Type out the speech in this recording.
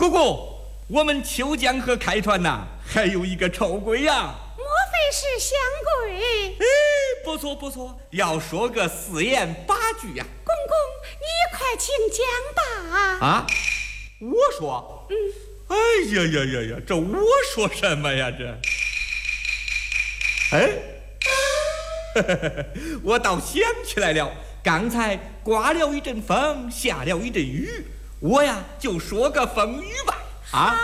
姑姑，我们秋江河开船呐，还有一个臭鬼呀。 莫非是香鬼？ 哎，不错不错，要说个4言8句呀。 公公，你快请讲吧。 啊，我说，哎呀呀呀呀，这我说什么呀这？哎，我倒想起来了，刚才刮了一阵风，下了一阵雨，我呀就说个风雨吧。啊。